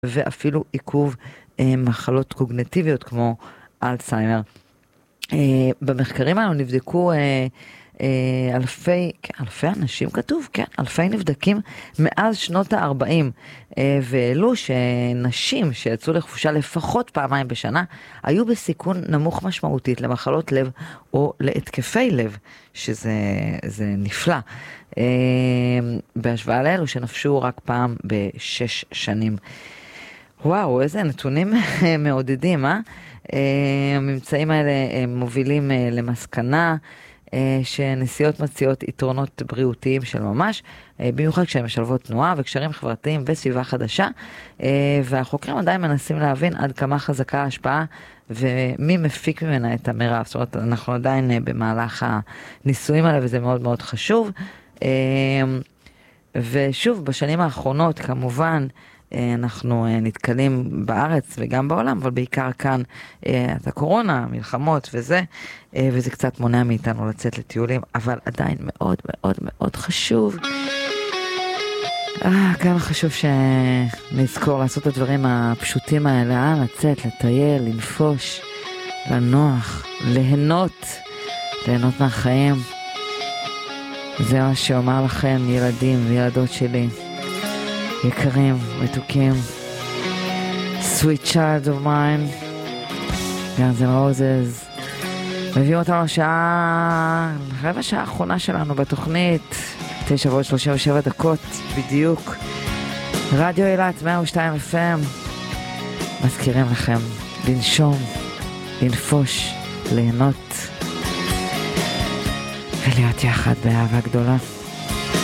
ואפילו עיכוב מחלות קוגניטיביות כמו אלצהיימר. במחקרים האלו נבדקו אלפי אנשים, כתוב, כן, אלפי נבדקים מאז שנות ה-40, ואלו שנשים שיצאו לחופשה לפחות פעמיים בשנה, היו בסיכון נמוך משמעותית למחלות לב או להתקפי לב, שזה נפלא, בהשוואה לאלו שנפשו רק פעם ב6 שנים. וואו, איזה נתונים מעודדים, הממצאים האלה מובילים למסקנה שנסיעות מציעות יתרונות בריאותיים של ממש, במיוחד כשהן משלבות תנועה וקשרים חברתיים וסביבה חדשה, והחוקרים עדיין מנסים להבין עד כמה חזקה ההשפעה ומי מפיק ממנה את המרב. זאת אומרת, אנחנו עדיין במהלך הניסויים האלה וזה מאוד מאוד חשוב. ושוב, בשנים האחרונות כמובן אנחנו נתקלים בארץ וגם בעולם, אבל בעיקר כאן את הקורונה, מלחמות וזה קצת מונע מאיתנו לצאת לטיולים, אבל עדיין מאוד מאוד מאוד חשוב. כמה חשוב שנזכור לעשות את הדברים הפשוטים האלה, לצאת, לטייל, לנפוש, לנוח, ליהנות מהחיים. זה מה שאומר לכם, ילדים וילדות שלי. יקרים, מתוקים, Sweet Child of Mine, Guns N' Roses, מביאים אותנו רבע השעה האחרונה שלנו בתוכנית, 9:37 בדיוק, רדיו אילת 102 FM, מזכירים לכם לנשום, לנפוש, ליהנות, ולהיות יחד באהבה גדולה.